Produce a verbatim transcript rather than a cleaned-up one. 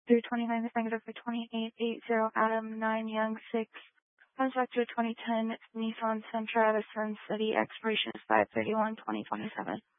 through twenty-nine, negative for twenty-eight eighty, Adam nine Young six. Manufacturer twenty ten Nissan Sentra, Sun City, expiration is five thirty-one twenty twenty-seven.